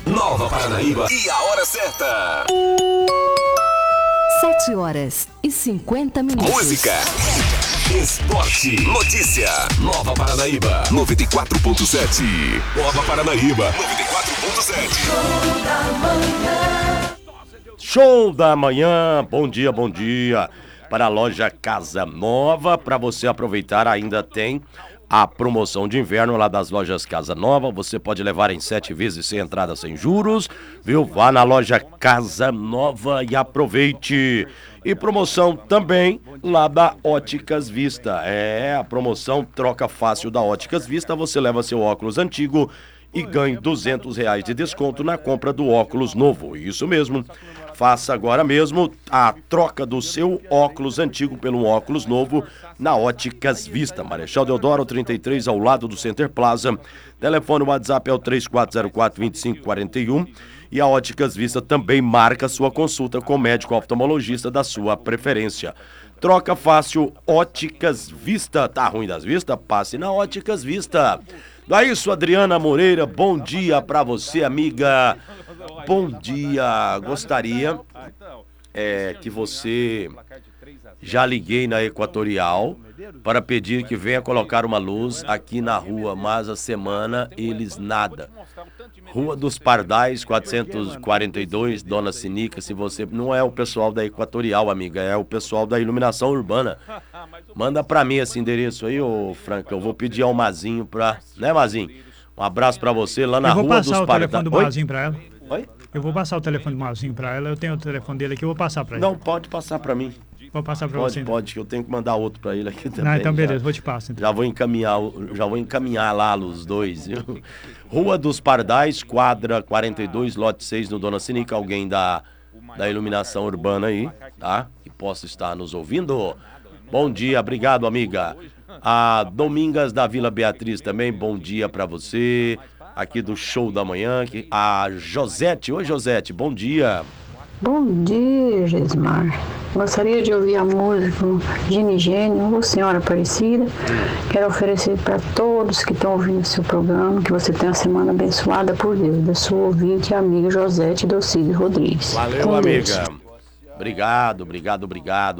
Nova Paranaíba e a hora certa. 7h50. Música, esporte, notícia. Nova Paranaíba 94.7. Nova Paranaíba 94.7. Show da manhã, bom dia, bom dia. Para a loja Casa Nova, para você aproveitar, ainda tem a promoção de inverno lá das lojas Casa Nova. Você pode levar em 7 vezes sem entrada, sem juros, viu? Vá na loja Casa Nova e aproveite. E promoção também lá da Óticas Vista. A promoção troca fácil da Óticas Vista. Você leva seu óculos antigo e ganhe R$200 de desconto na compra do óculos novo. Isso mesmo. Faça agora mesmo a troca do seu óculos antigo pelo óculos novo na Óticas Vista. Marechal Deodoro 33, ao lado do Center Plaza. Telefone WhatsApp é o 3404-2541. E a Óticas Vista também marca sua consulta com o médico oftalmologista da sua preferência. Troca fácil, Óticas Vista. Tá ruim das vistas? Passe na Óticas Vista. Daí, sua Adriana Moreira, bom dia pra você, amiga. Bom dia. Gostaria que você... Já liguei na Equatorial para pedir que venha colocar uma luz aqui na rua, mas a semana eles nada. Rua dos Pardais, 442, Dona Sinica, se você... Não é o pessoal da Equatorial, amiga, é o pessoal da Iluminação Urbana. Manda pra mim esse endereço aí, ô Franca, eu vou pedir ao Mazinho pra... Né, Mazinho? Um abraço pra você lá na Rua dos Pardais. Eu vou passar o telefone do Mazinho pra ela. Oi? Eu vou passar o telefone do Mazinho pra ela, eu tenho o telefone dele aqui, eu vou passar pra ele. Não, pode passar pra mim. Vou passar pra você. Pode, que eu tenho que mandar outro pra ele aqui também. Não, então beleza, vou te passar. Então. Já vou encaminhar lá os dois, viu? Rua dos Pardais, quadra 42, lote 6, no Dona Sinica. Alguém da Iluminação Urbana aí, tá? Que possa estar nos ouvindo. Bom dia, obrigado, amiga. A Domingas da Vila Beatriz também, bom dia pra você. Aqui do Show da Manhã. A Josete, oi Josete, bom dia. Bom dia, Gismar. Gostaria de ouvir a música Gine Gênio, ou Senhora Aparecida. Quero oferecer para todos que estão ouvindo o seu programa, que você tenha uma semana abençoada por Deus, da sua ouvinte e amiga Josete Docílio Rodrigues. Valeu, amiga. Obrigado.